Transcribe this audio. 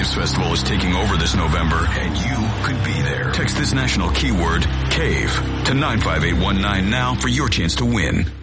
Caves Festival is taking over this November, and you could be there. Text this national keyword, CAVE, to 95819 now for your chance to win.